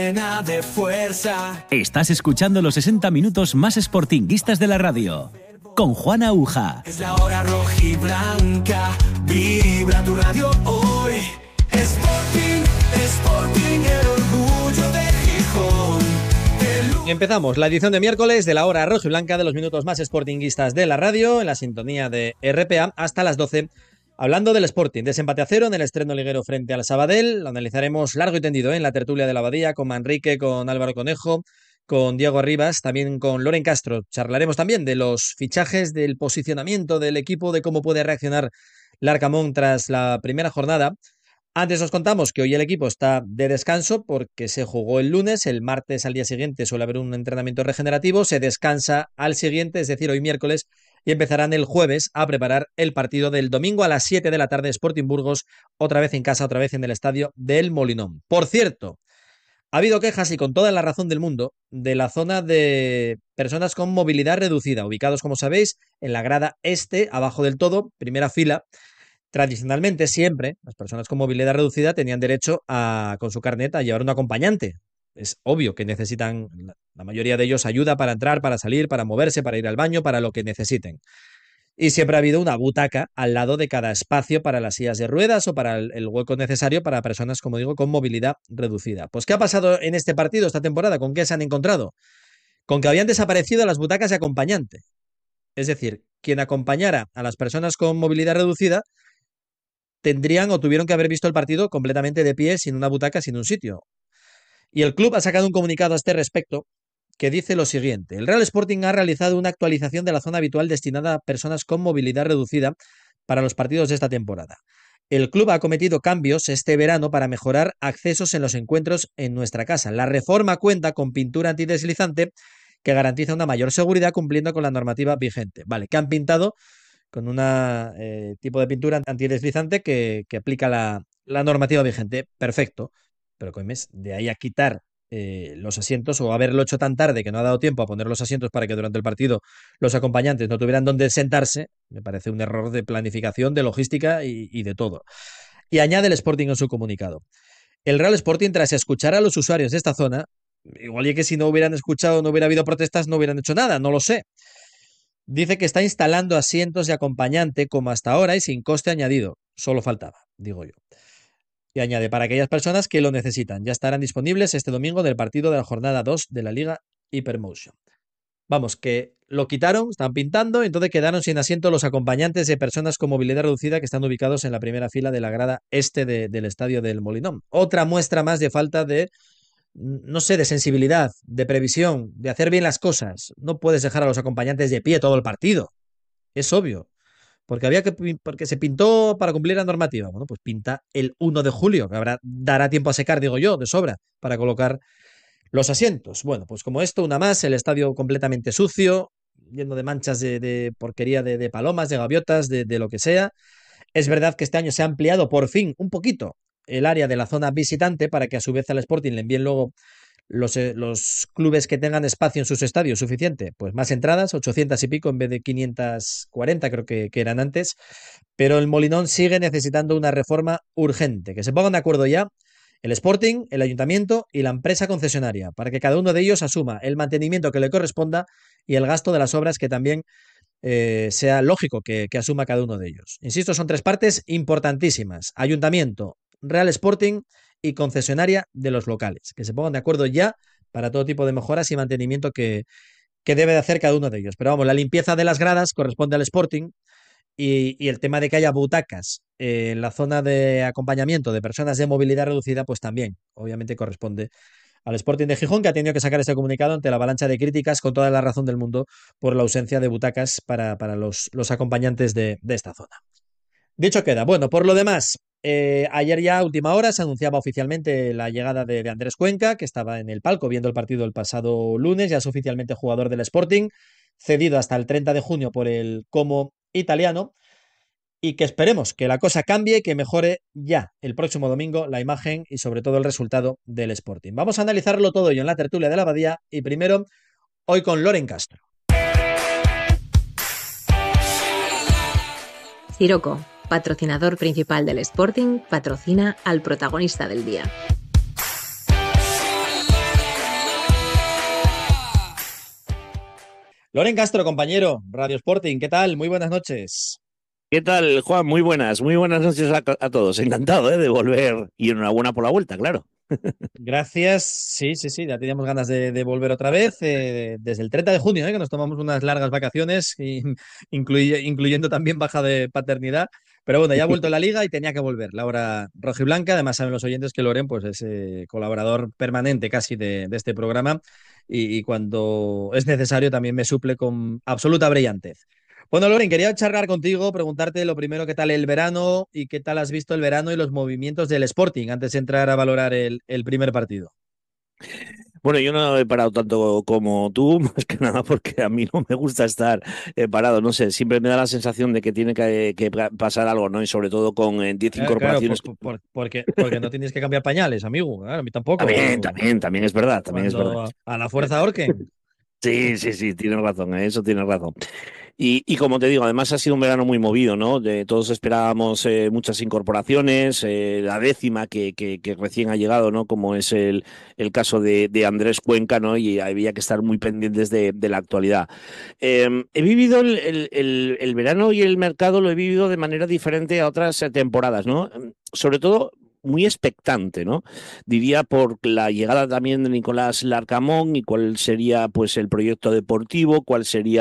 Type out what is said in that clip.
De fuerza. Estás escuchando los 60 minutos más sportinguistas de la radio, con Juan Aguja. Es la hora rojiblanca, vibra tu radio hoy. Sporting, el orgullo de Gijón. Empezamos la edición de miércoles de la hora rojiblanca de los minutos más sportinguistas de la radio, en la sintonía de RPA, hasta las 12. Hablando del Sporting, desempate a 0 en el estreno liguero frente al Sabadell. Lo analizaremos largo y tendido en la tertulia de la Abadía, con Manrique, con Álvaro Conejo, con Diego Arribas, también con Loren Castro. Charlaremos también de los fichajes, del posicionamiento del equipo, de cómo puede reaccionar Larcamón tras la primera jornada. Antes os contamos que hoy el equipo está de descanso porque se jugó el lunes, el martes al día siguiente suele haber un entrenamiento regenerativo, se descansa al siguiente, es decir, hoy miércoles, y empezarán el jueves a preparar el partido del domingo a las 7 de la tarde, Sporting Burgos, otra vez en casa, otra vez en el estadio del Molinón. Por cierto, ha habido quejas, y con toda la razón del mundo, de la zona de personas con movilidad reducida, ubicados, como sabéis, en la grada este, abajo del todo, primera fila. Tradicionalmente, siempre, las personas con movilidad reducida tenían derecho con su carnet a llevar un acompañante. Es obvio que necesitan, la mayoría de ellos, ayuda para entrar, para salir, para moverse, para ir al baño, para lo que necesiten. Y siempre ha habido una butaca al lado de cada espacio para las sillas de ruedas o para el hueco necesario para personas, como digo, con movilidad reducida. Pues, ¿qué ha pasado en este partido, esta temporada? ¿Con qué se han encontrado? Con que habían desaparecido las butacas de acompañante. Es decir, quien acompañara a las personas con movilidad reducida tendrían o tuvieron que haber visto el partido completamente de pie, sin una butaca, sin un sitio. Y el club ha sacado un comunicado a este respecto que dice lo siguiente: el Real Sporting ha realizado una actualización de la zona habitual destinada a personas con movilidad reducida para los partidos de esta temporada. El club ha cometido cambios este verano para mejorar accesos en los encuentros en nuestra casa. La reforma cuenta con pintura antideslizante que garantiza una mayor seguridad cumpliendo con la normativa vigente. Vale, que han pintado con un tipo de pintura antideslizante que aplica la normativa vigente. Perfecto. Pero comes, de ahí a quitar los asientos, o haberlo hecho tan tarde que no ha dado tiempo a poner los asientos para que durante el partido los acompañantes no tuvieran dónde sentarse, me parece un error de planificación, de logística y de todo. Y añade el Sporting en su comunicado: el Real Sporting, tras escuchar a los usuarios de esta zona, igual y que si no hubieran escuchado, no hubiera habido protestas, no hubieran hecho nada, no lo sé. Dice que está instalando asientos de acompañante como hasta ahora y sin coste añadido. Solo faltaba, digo yo. Y añade, para aquellas personas que lo necesitan, ya estarán disponibles este domingo del partido de la jornada 2 de la Liga Hypermotion. Vamos, que lo quitaron, están pintando, entonces quedaron sin asiento los acompañantes de personas con movilidad reducida que están ubicados en la primera fila de la grada este del estadio del Molinón. Otra muestra más de falta de, no sé, de sensibilidad, de previsión, de hacer bien las cosas. No puedes dejar a los acompañantes de pie todo el partido. Es obvio. Porque se pintó para cumplir la normativa. Bueno, pues pinta el 1 de julio, que dará tiempo a secar, digo yo, de sobra, para colocar los asientos. Bueno, pues como esto, una más, el estadio completamente sucio, lleno de manchas de porquería, de palomas, de gaviotas, de lo que sea. Es verdad que este año se ha ampliado por fin un poquito el área de la zona visitante para que a su vez al Sporting le envíen luego los clubes que tengan espacio en sus estadios suficiente, pues más entradas, 800 y pico en vez de 540 creo que eran antes, pero el Molinón sigue necesitando una reforma urgente, que se pongan de acuerdo ya el Sporting, el Ayuntamiento y la empresa concesionaria, para que cada uno de ellos asuma el mantenimiento que le corresponda y el gasto de las obras que también sea lógico que asuma cada uno de ellos. Insisto, son tres partes importantísimas: Ayuntamiento, Real Sporting y concesionaria de los locales, que se pongan de acuerdo ya para todo tipo de mejoras y mantenimiento que debe de hacer cada uno de ellos. Pero vamos, la limpieza de las gradas corresponde al Sporting y el tema de que haya butacas en la zona de acompañamiento de personas de movilidad reducida, pues también, obviamente, corresponde al Sporting de Gijón, que ha tenido que sacar este comunicado ante la avalancha de críticas, con toda la razón del mundo, por la ausencia de butacas para los acompañantes de esta zona. Dicho queda. Bueno, por lo demás, ayer ya a última hora se anunciaba oficialmente la llegada de Andrés Cuenca, que estaba en el palco viendo el partido el pasado lunes. Ya es oficialmente jugador del Sporting, cedido hasta el 30 de junio por el Como italiano, y que esperemos que la cosa cambie, que mejore ya el próximo domingo la imagen y sobre todo el resultado del Sporting. Vamos a analizarlo todo ello en la tertulia de la Abadía, y primero hoy con Loren Castro. Siroco, patrocinador principal del Sporting, patrocina al protagonista del día. Loren Castro, compañero, Radio Sporting, ¿qué tal? Muy buenas noches. ¿Qué tal, Juan? Muy buenas noches a todos. Encantado, de volver y enhorabuena por la vuelta, claro. Gracias. Sí, sí, sí, ya teníamos ganas de volver otra vez. Desde el 30 de junio, que nos tomamos unas largas vacaciones, incluyendo también baja de paternidad. Pero bueno, ya ha vuelto la liga y tenía que volver. La hora rojiblanca, además saben los oyentes que Loren pues, es colaborador permanente casi de este programa y cuando es necesario también me suple con absoluta brillantez. Bueno, Loren, quería charlar contigo, preguntarte lo primero, ¿qué tal el verano y qué tal has visto el verano y los movimientos del Sporting antes de entrar a valorar el primer partido? Bueno, yo no he parado tanto como tú, más que nada porque a mí no me gusta estar parado. No sé, siempre me da la sensación de que tiene que pasar algo, ¿no? Y sobre todo con 10 Claro, incorporaciones. porque no tienes que cambiar pañales, amigo. Claro, a mí También, tampoco. también, también es verdad, también es verdad. Cuando a la fuerza ahorquen. Sí, sí, sí, tienes razón, eso tienes razón. Y como te digo, además ha sido un verano muy movido, ¿no? Todos esperábamos muchas incorporaciones, la décima que recién ha llegado, ¿no? Como es el caso de Andrés Cuenca, ¿no? Y había que estar muy pendientes de la actualidad. He vivido el verano y el mercado, lo he vivido de manera diferente a otras temporadas, ¿no? Sobre todo muy expectante, ¿no? Diría por la llegada también de Nicolás Larcamón y cuál sería pues el proyecto deportivo, cuál sería